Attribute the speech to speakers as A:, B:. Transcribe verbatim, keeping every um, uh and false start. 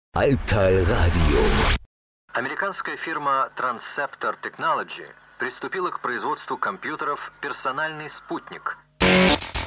A: Альптай радио.
B: Американская фирма Transceptor Technology приступила к производству компьютеров «Персональный спутник».